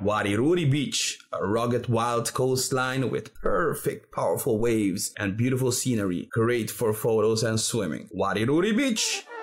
Wariruri Beach, a rugged wild coastline with perfect powerful waves and beautiful scenery, great for photos and swimming. Wariruri Beach!